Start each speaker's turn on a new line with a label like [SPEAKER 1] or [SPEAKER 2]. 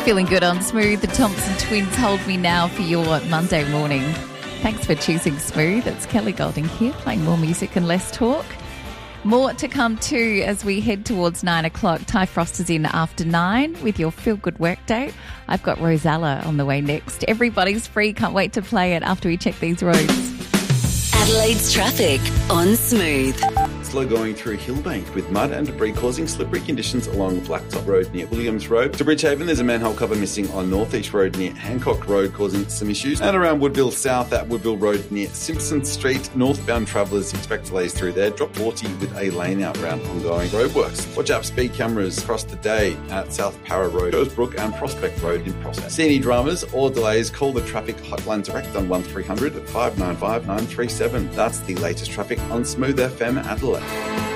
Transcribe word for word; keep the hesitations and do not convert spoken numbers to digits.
[SPEAKER 1] Feeling good on Smooth. The Thompson Twins hold me now for your Monday morning. Thanks for choosing Smooth. It's Kelly Golding here, playing more music and less talk. More to come too as we head towards nine o'clock. Ty Frost is in after nine with your Feel Good Work Day. I've got Rosella on the way next. Everybody's free. Can't wait to play it after we check these roads.
[SPEAKER 2] Adelaide's traffic on Smooth.
[SPEAKER 3] Slow going through Hillbank with mud and debris causing slippery conditions along Blacktop Road near Williams Road. To Bridgehaven, there's a manhole cover missing on North East Road near Hancock Road causing some issues. And around Woodville South at Woodville Road near Simpson Street, northbound travellers expect delays through there. Drop forty with a lane out around ongoing roadworks. Watch out speed cameras across the day at South Para Road, Joesbrook and Prospect Road in Prospect. See any dramas or delays, call the traffic hotline direct on one three hundred five nine five nine three seven. That's the latest traffic on Smooth F M Adelaide.